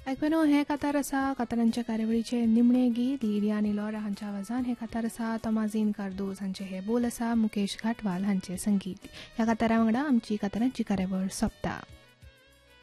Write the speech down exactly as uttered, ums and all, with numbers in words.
ऐकून हे कातार आसा कातारांच्या कार्यावळीचे निमणे गीत लिडिया आनी लॉरा हांच्या आवाजान हे कातार आसा तोमाजीन कार्दोज हांचे हे बोल आसा मुकेश घाटवाल हांचे संगीत ह्या कातारा वांगडा आमची कातारांची कार्यावळ सोंपता.